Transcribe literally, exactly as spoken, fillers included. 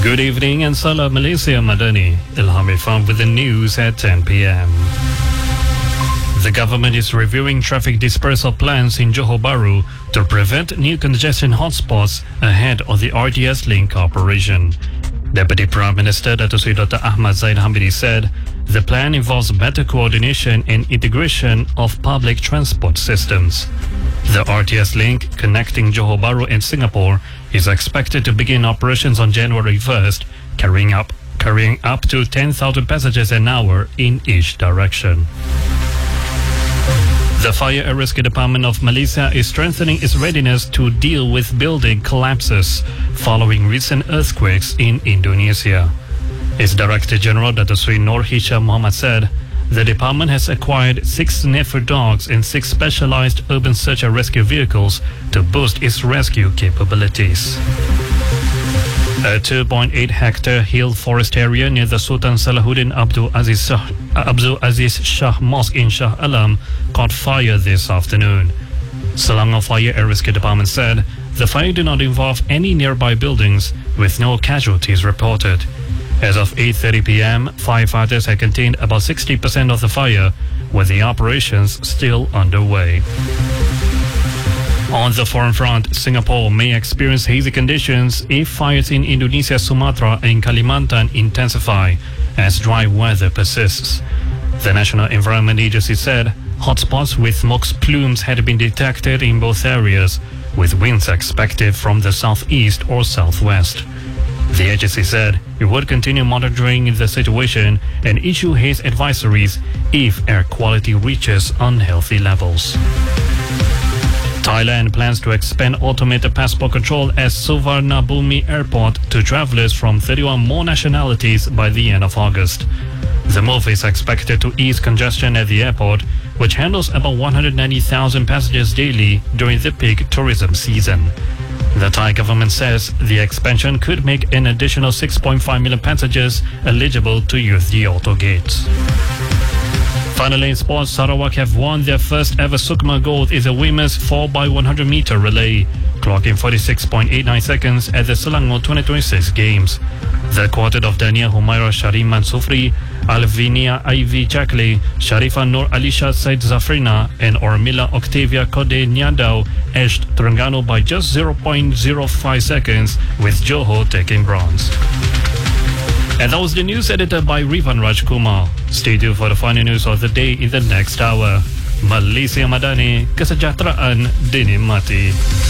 Good evening and Salam Malaysia Madani. Ilham Irfan with the news at ten p m. The government is reviewing traffic dispersal plans in Johor Bahru to prevent new congestion hotspots ahead of the R T S Link operation. Deputy Prime Minister Dato Sri Doctor Ahmad Zain Hamidi said the plan involves better coordination and integration of public transport systems. The R T S Link connecting Johor Bahru and Singapore is expected to begin operations on January first, carrying up carrying up to ten thousand passengers an hour in each direction. The Fire and Rescue Department of Malaysia is strengthening its readiness to deal with building collapses following recent earthquakes in Indonesia. Its Director General Dato Sri Nur Hisham Mohamad said the department has acquired six sniffer dogs and six specialized urban search and rescue vehicles to boost its rescue capabilities. A two point eight hectare hill forest area near the Sultan Salahuddin Abdul Aziz Shah, Abdul Aziz Shah Mosque in Shah Alam caught fire this afternoon. Selangor Fire and Rescue Department said the fire did not involve any nearby buildings, with no casualties reported. As of eight thirty p m, firefighters had contained about sixty percent of the fire, with the operations still underway. On the foreign front, Singapore may experience hazy conditions if fires in Indonesia, Sumatra and Kalimantan intensify as dry weather persists. The National Environment Agency said hotspots with smoke plumes had been detected in both areas, with winds expected from the southeast or southwest. The agency said it would continue monitoring the situation and issue haze advisories if air quality reaches unhealthy levels. Thailand plans to expand automated passport control at Suvarnabhumi Airport to travelers from thirty-one more nationalities by the end of August. The move is expected to ease congestion at the airport, which handles about one hundred ninety thousand passengers daily during the peak tourism season. The Thai government says the expansion could make an additional six point five million passengers eligible to use the autogates. Finally, in sports, Sarawak have won their first ever Sukma gold in the women's four by one hundred meter relay, clocking forty-six point eight nine seconds at the Selangor twenty twenty-six Games. The quartet of Dania Humaira Shariman Sufri, Alvinia Ivy Chakle, Sharifa Nur Alisha Said Zafrina, and Ormila Octavia Kode Nyadao edged Terengganu by just zero point zero five seconds, with Johor taking bronze. And that was the news edited by Rivan Rajkumar. Stay tuned for the final news of the day in the next hour. Malaysia Madani, kesejahteraan dinikmati.